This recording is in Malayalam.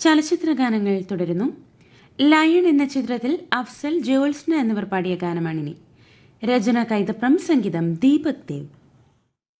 ചലച്ചിത്ര ഗാനങ്ങൾ തുടരുന്നു. ലയൺ എന്ന ചിത്രത്തിൽ അഫ്സൽ, ജ്യോത്സ്ന എന്നിവർ പാടിയ ഗാനമാണിനി. രചന കൈതപ്രം, സംഗീതം ദീപക് ദേവ്.